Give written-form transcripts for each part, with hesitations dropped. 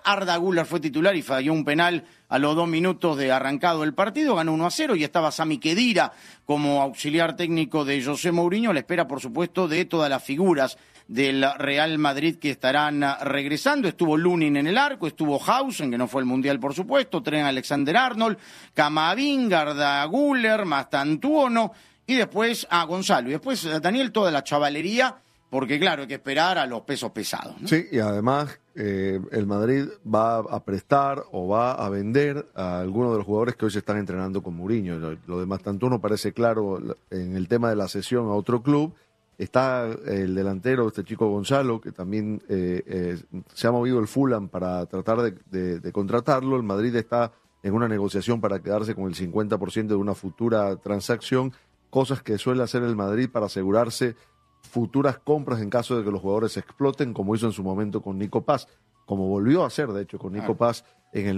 Arda Güler fue titular y falló un penal a los 2 minutos de arrancado el partido, ganó 1-0 y estaba Sami Khedira como auxiliar técnico de José Mourinho, a la espera, por supuesto, de todas las figuras del Real Madrid que estarán regresando. Estuvo Lunin en el arco, estuvo Hausen, que no fue el Mundial, por supuesto, Trent Alexander-Arnold, Camavinga, Arda Güler, Mastantuono y después Gonzalo. Y después, Daniel, toda la chavalería, porque claro, hay que esperar a los pesos pesados, ¿no? Sí, y además el Madrid va a prestar o va a vender a algunos de los jugadores que hoy se están entrenando con Mourinho. Lo de Mastantuono parece claro en el tema de la cesión a otro club. Está el delantero, este chico Gonzalo, que también se ha movido el Fulham para tratar de contratarlo. El Madrid está en una negociación para quedarse con el 50% de una futura transacción, cosas que suele hacer el Madrid para asegurarse futuras compras en caso de que los jugadores exploten, como hizo en su momento con Nico Paz, como volvió a hacer, de hecho, con Nico Paz en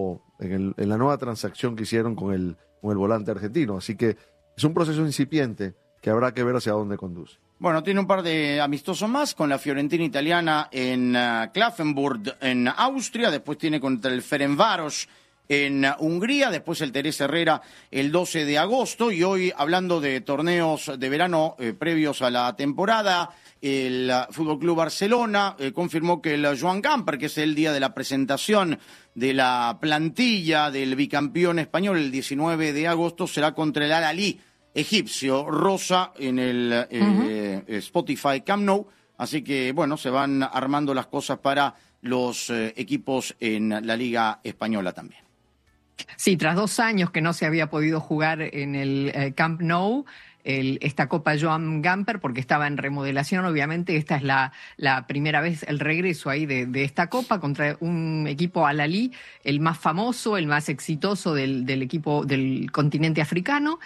la nueva transacción que hicieron con el volante argentino. Así que es un proceso incipiente que habrá que ver hacia dónde conduce. Bueno, tiene un par de amistosos más con la Fiorentina italiana en Klagenfurt, en Austria. Después tiene contra el Ferencváros en Hungría. Después el Teresa Herrera el 12 de agosto. Y hoy, hablando de torneos de verano previos a la temporada, el Fútbol Club Barcelona confirmó que el Joan Gamper, que es el día de la presentación de la plantilla del bicampeón español, el 19 de agosto, será contra el Al-Ahly egipcio, rosa, en el Spotify Camp Nou. Así que, bueno, se van armando las cosas para los equipos en la Liga Española también. Sí, tras 2 años que no se había podido jugar en el Camp Nou, esta Copa Joan Gamper, porque estaba en remodelación, obviamente esta es la primera vez, el regreso ahí de esta Copa contra un equipo Al-Ahly, el más famoso, el más exitoso del equipo del continente africano,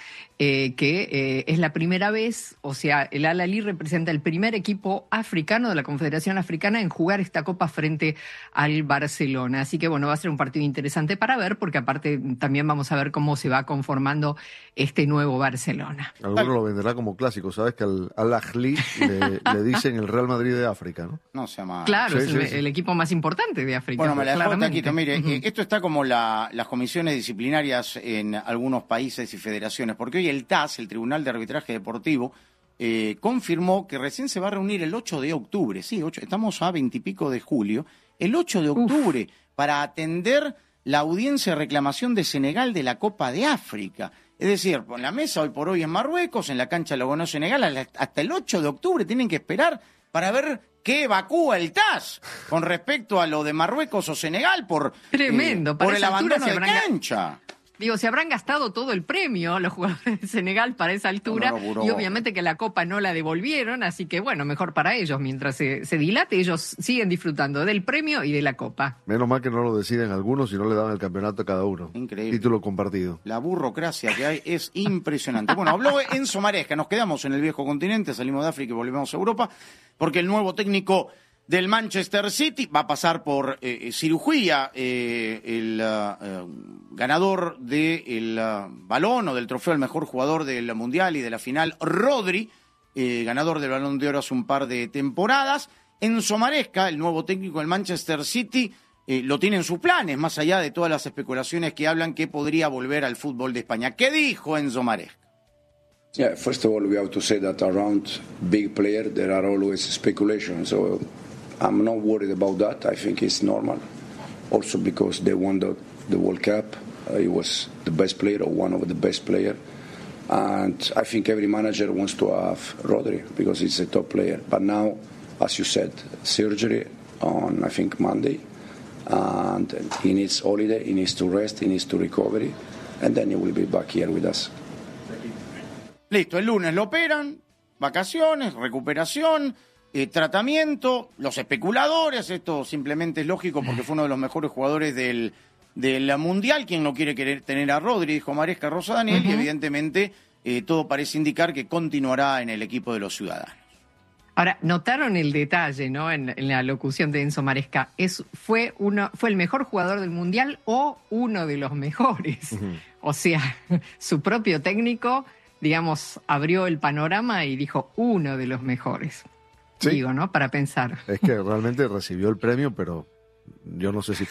que es la primera vez, o sea, el Al-Ahly representa el primer equipo africano de la Confederación Africana en jugar esta Copa frente al Barcelona. Así que bueno, va a ser un partido interesante para ver, porque aparte también vamos a ver cómo se va conformando este nuevo Barcelona. Algunos lo venderá como clásico, ¿sabes? Que al Al-Ahly le dicen el Real Madrid de África, ¿no? No se llama. Claro, sí, es el equipo más importante de África. Bueno, me la dejó Taquito. Mire, esto está como las comisiones disciplinarias en algunos países y federaciones, porque hoy el TAS, el Tribunal de Arbitraje Deportivo, confirmó que recién se va a reunir el 8 de octubre, sí, estamos a 20 y pico de julio, el 8 de octubre, para atender la audiencia de reclamación de Senegal de la Copa de África. Es decir, en la mesa hoy por hoy en Marruecos, en la cancha lo ganó Senegal, hasta el 8 de octubre tienen que esperar para ver qué evacúa el TAS con respecto a lo de Marruecos o Senegal por el abandono de cancha. Digo, se habrán gastado todo el premio los jugadores de Senegal para esa altura y obviamente que la Copa no la devolvieron, así que bueno, mejor para ellos. Mientras se dilate, ellos siguen disfrutando del premio y de la Copa. Menos mal que no lo deciden algunos y no le dan el campeonato a cada uno. Increíble. Título compartido. La burocracia que hay es impresionante. Bueno, habló Enzo Maresca, nos quedamos en el viejo continente, salimos de África y volvemos a Europa, porque el nuevo técnico del Manchester City va a pasar por cirugía, el ganador del balón o del trofeo al mejor jugador del Mundial y de la final, Rodri, ganador del Balón de Oro hace un par de temporadas. Enzo Maresca, el nuevo técnico del Manchester City, lo tiene en sus planes, más allá de todas las especulaciones que hablan que podría volver al fútbol de España. ¿Qué dijo Enzo Maresca? Yeah, first of all, we have to say that around big players there are always speculations. So I'm not worried about that. I think it's normal. Also because they won the World Cup. He was the best player or one of the best players. And I think every manager wants to have Rodri because he's a top player. But now, as you said, surgery on, I think, Monday. And he needs holiday, he needs to rest, he needs to recover. And then he will be back here with us. Listo, el lunes lo operan, vacaciones, recuperación, tratamiento, los especuladores, esto simplemente es lógico porque fue uno de los mejores jugadores del Mundial. ¿Quién no quiere querer tener a Rodri? Dijo Maresca, Rosa Daniel, y evidentemente todo parece indicar que continuará en el equipo de los ciudadanos. Ahora, notaron el detalle, ¿no? En la locución de Enzo Maresca. ¿Fue el mejor jugador del Mundial o uno de los mejores? O sea, su propio técnico, digamos, abrió el panorama y dijo uno de los mejores. Sí. Digo, ¿no? Para pensar. Es que realmente recibió el premio, pero yo no sé si